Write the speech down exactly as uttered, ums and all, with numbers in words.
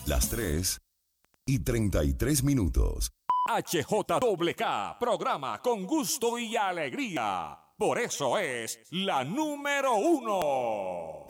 Las tres y treinta y tres minutos. H J K K, programa con gusto y alegría. Por eso es la número uno.